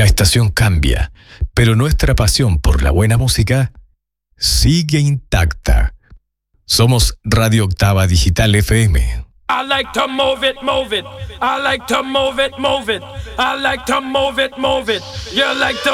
estación cambia, pero nuestra pasión por la buena música sigue intacta. Somos Radio Octava Digital FM. I like to move it, move it. I like to move it, move it. I like to move it, move it. You like to